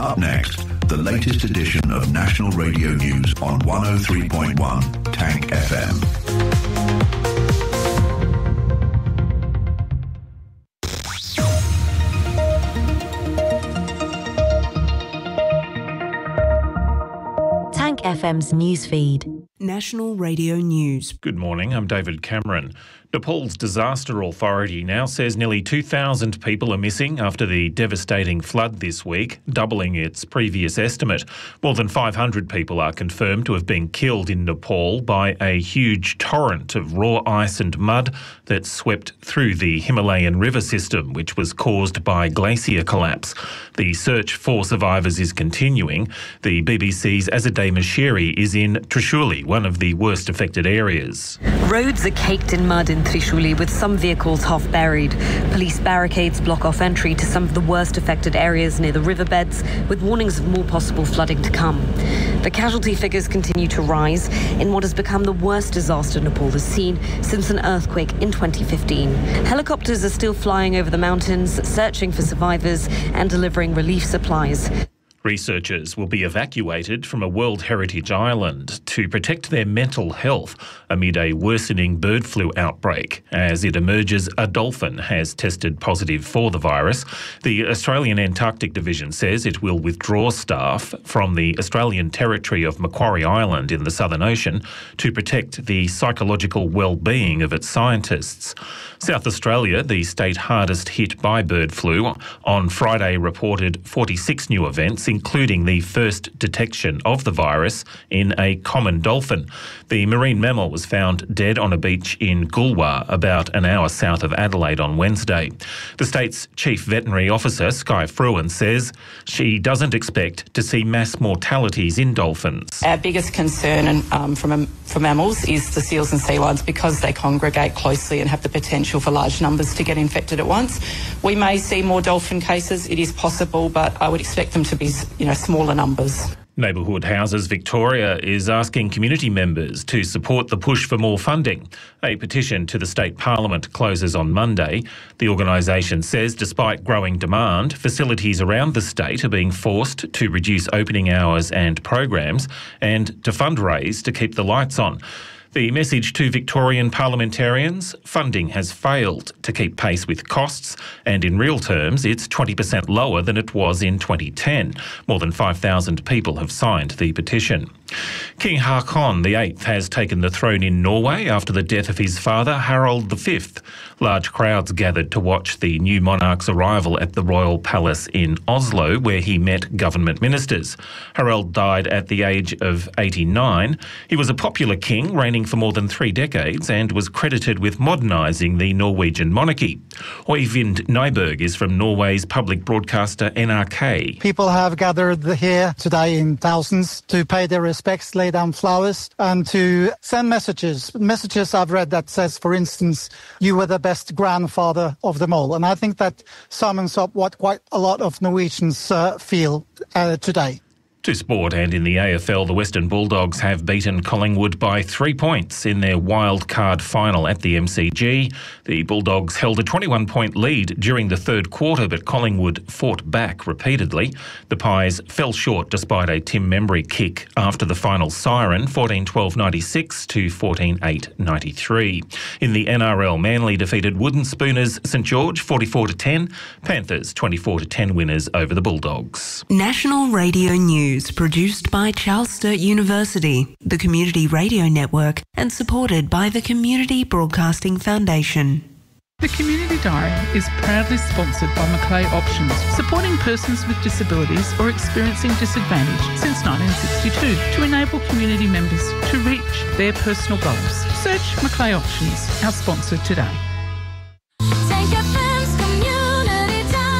Up next, the latest edition of National Radio News on 103.1 Tank FM. Tank FM's newsfeed. National Radio News. Good morning, I'm David Cameron. Nepal's disaster authority now says nearly 2,000 people are missing after the devastating flood this week, doubling its previous estimate. More than 500 people are confirmed to have been killed in Nepal by a huge torrent of raw ice and mud that swept through the Himalayan river system, which was caused by glacier collapse. The search for survivors is continuing. The BBC's Azadeh Mashiri is in Trishuli, one of the worst affected areas. Roads are caked in mud in Trishuli, with some vehicles half buried. Police barricades block off entry to some of the worst affected areas near the riverbeds, with warnings of more possible flooding to come. The casualty figures continue to rise in what has become the worst disaster Nepal has seen since an earthquake in 2015. Helicopters are still flying over the mountains, searching for survivors and delivering relief supplies. Researchers will be evacuated from a World Heritage Island to protect their mental health amid a worsening bird flu outbreak. As it emerges, a dolphin has tested positive for the virus. The Australian Antarctic Division says it will withdraw staff from the Australian territory of Macquarie Island in the Southern Ocean to protect the psychological well-being of its scientists. South Australia, the state hardest hit by bird flu, on Friday reported 46 new events, including the first detection of the virus in a common dolphin. The marine mammal was found dead on a beach in Goolwa, about an hour south of Adelaide on Wednesday. The state's chief veterinary officer, Sky Fruin, says she doesn't expect to see mass mortalities in dolphins. Our biggest concern for mammals is the seals and sea lions, because they congregate closely and have the potential for large numbers to get infected at once. We may see more dolphin cases, it is possible, but I would expect them to be smaller numbers. Neighbourhood Houses Victoria is asking community members to support the push for more funding. A petition to the state parliament closes on Monday. The organisation says despite growing demand, facilities around the state are being forced to reduce opening hours and programs and to fundraise to keep the lights on. The message to Victorian parliamentarians: funding has failed to keep pace with costs, and in real terms, it's 20% lower than it was in 2010. More than 5,000 people have signed the petition. King Haakon VIII has taken the throne in Norway after the death of his father, Harald V. Large crowds gathered to watch the new monarch's arrival at the royal palace in Oslo, where he met government ministers. Harald died at the age of 89. He was a popular king, reigning for more than 3 decades, and was credited with modernising the Norwegian monarchy. Øyvind Nyberg is from Norway's public broadcaster NRK. People have gathered here today in thousands to pay their respects, lay down flowers, and to send messages. Messages I've read that says, for instance, you were the best grandfather of them all. And I think that sums up what quite a lot of Norwegians feel today. To sport, and in the AFL, the Western Bulldogs have beaten Collingwood by 3 points in their wild card final at the MCG. The Bulldogs held a 21-point lead during the third quarter, but Collingwood fought back repeatedly. The Pies fell short despite a Tim Membry kick after the final siren, 14-12-96 to 14-8-93. In the NRL, Manly defeated Wooden Spooners St George 44-10. Panthers 24-10 winners over the Bulldogs. National Radio News. Produced by Charles Sturt University, the Community Radio Network, and supported by the Community Broadcasting Foundation. The Community Diary is proudly sponsored by Macleay Options, supporting persons with disabilities or experiencing disadvantage since 1962 to enable community members to reach their personal goals. Search Macleay Options, our sponsor today.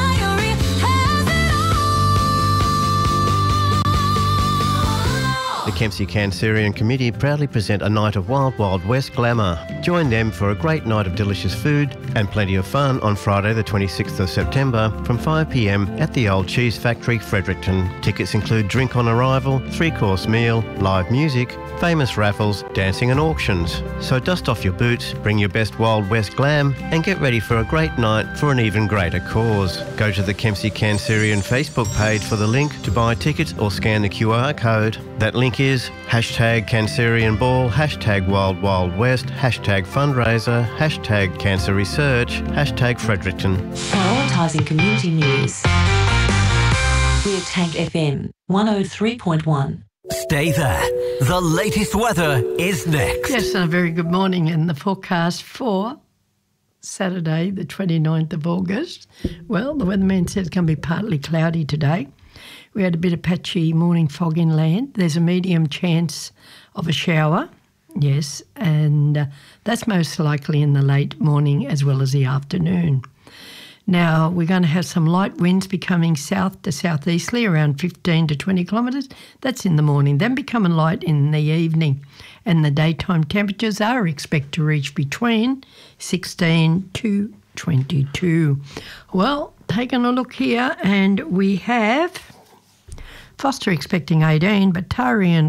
The Kempsey Cancerian Committee proudly present a night of Wild Wild West glamour. Join them for a great night of delicious food and plenty of fun on Friday the 26th of September from 5 p.m. at the Old Cheese Factory, Fredericton. Tickets include drink on arrival, 3-course meal, live music, famous raffles, dancing and auctions. So dust off your boots, bring your best Wild West glam and get ready for a great night for an even greater cause. Go to the Kempsey Cancerian Facebook page for the link to buy tickets or scan the QR code. That link is #Cancerian Ball, #Wild Wild West, #fundraiser, #Cancer Research, #Fredericton. Prioritising community news. We're Tank FM 103.1. Stay there. The latest weather is next. Yes, a very good morning. And the forecast for Saturday, the 29th of August. Well, the weatherman said it's going to be partly cloudy today. We had a bit of patchy morning fog inland. There's a medium chance of a shower, yes, and that's most likely in the late morning as well as the afternoon. Now, we're going to have some light winds becoming south to southeasterly around 15 to 20 kilometres. That's in the morning, then becoming light in the evening. And the daytime temperatures are expected to reach between 16 to 22. Well, taking a look here, and we have Foster expecting 18, but Taree and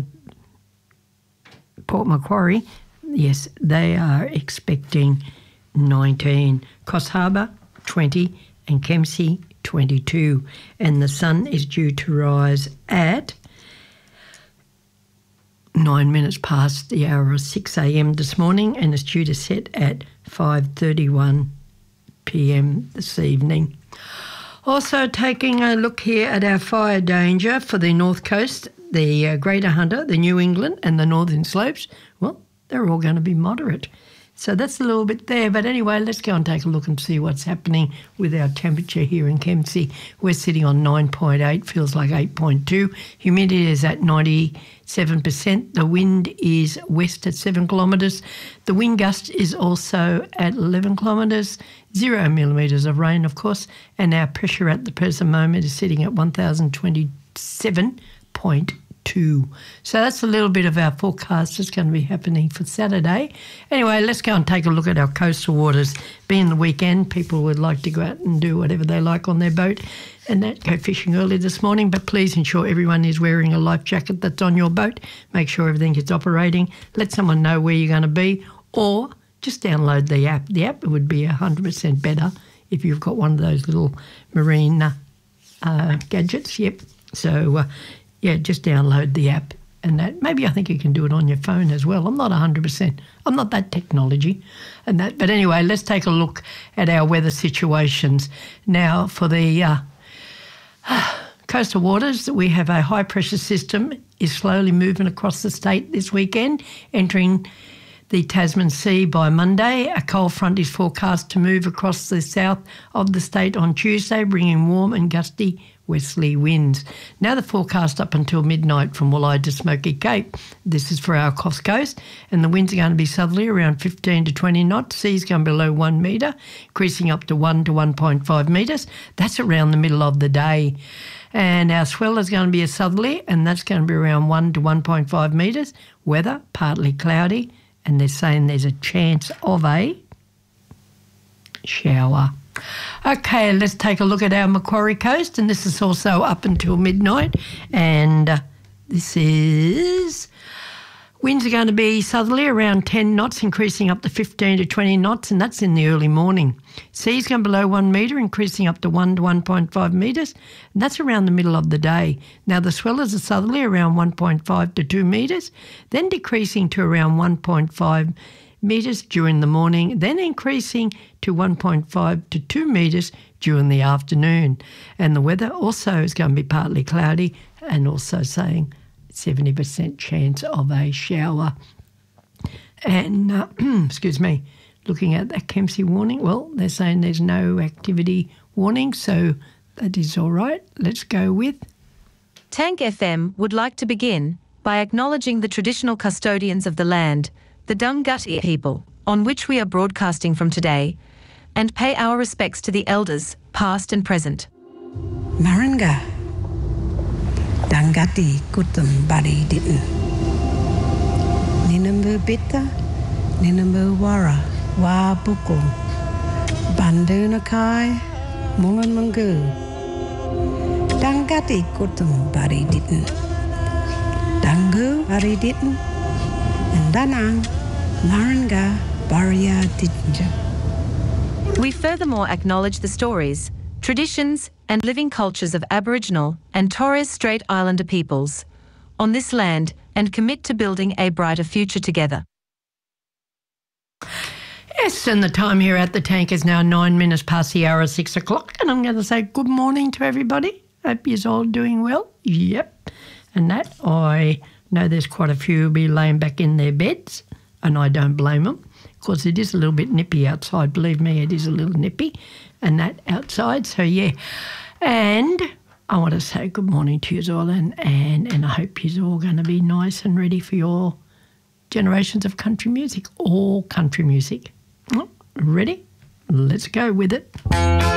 Port Macquarie, yes, they are expecting 19. Coffs Harbour, 20, and Kempsey, 22. And the sun is due to rise at 9 minutes past the hour of 6 a.m. this morning, and it's due to set at 5:31 p.m. this evening. Also taking a look here at our fire danger for the North Coast, the Greater Hunter, the New England and the Northern Slopes. Well, they're all going to be moderate. So that's a little bit there. But anyway, let's go and take a look and see what's happening with our temperature here in Kempsey. We're sitting on 9.8, feels like 8.2. Humidity is at 97%. The wind is west at 7 kilometres. The wind gust is also at 11 kilometres. 0 millimetres of rain, of course. And our pressure at the present moment is sitting at 1,027.2. So that's a little bit of our forecast that's going to be happening for Saturday. Anyway, let's go and take a look at our coastal waters. Being the weekend, people would like to go out and do whatever they like on their boat and that, go fishing early this morning, but please ensure everyone is wearing a life jacket that's on your boat. Make sure everything is operating. Let someone know where you're going to be, or just download the app. The app would be 100% better if you've got one of those little marine gadgets. Yep. So, yeah, just download the app, and that maybe I think you can do it on your phone as well. I'm not 100%. I'm not that technology and that. But anyway, let's take a look at our weather situations. Now, for the coastal waters, we have a high pressure system is slowly moving across the state this weekend, entering the Tasman Sea by Monday. A cold front is forecast to move across the south of the state on Tuesday, bringing warm and gusty westerly winds. Now the forecast up until midnight from Woolleye to Smoky Cape. This is for our Coffs Coast, and the winds are going to be southerly around 15 to 20 knots. Sea's going to be below 1 metre, increasing up to 1 to 1.5 metres. That's around the middle of the day. And our swell is going to be a southerly, and that's going to be around 1 to 1.5 metres. Weather, partly cloudy, and they're saying there's a chance of a shower. Okay, let's take a look at our Macquarie Coast, and this is also up until midnight, and this is winds are going to be southerly around 10 knots, increasing up to 15 to 20 knots, and that's in the early morning. Sea's going below 1 metre, increasing up to 1 to 1.5 metres, and that's around the middle of the day. Now the swells are southerly around 1.5 to 2 metres, then decreasing to around 1.5 metres during the morning, then increasing to 1.5 to 2 metres during the afternoon. And the weather also is going to be partly cloudy, and also saying 70% chance of a shower. And, excuse me, looking at that Kempsey warning, well, they're saying there's no activity warning, so that is all right. Let's go with Tank FM would like to begin by acknowledging the traditional custodians of the land, the Dunghutti people, on which we are broadcasting from today, and pay our respects to the elders, past and present. Maranga Dunghutti Kutum Bari Ditton Bita, Ninamu Wara, Wa Buku, Banduna Kai, Mungan Mungu, Dangati Kutum Bari didn't, Dangu Bari didn't, and Danang, Maranga Baria didn't. We furthermore acknowledge the stories, traditions, and living cultures of Aboriginal and Torres Strait Islander peoples on this land and commit to building a brighter future together. Yes, and the time here at the tank is now 9 minutes past the hour of 6 o'clock, and I'm going to say good morning to everybody. Hope you're all doing well. Yep. And that, I know there's quite a few who'll be laying back in their beds, and I don't blame them, because it is a little bit nippy outside. Believe me, it is a little nippy, and that outside. So, yeah. And I want to say good morning to you all, and I hope you're all going to be nice and ready for your generations of country music, all country music. Ready? Let's go with it.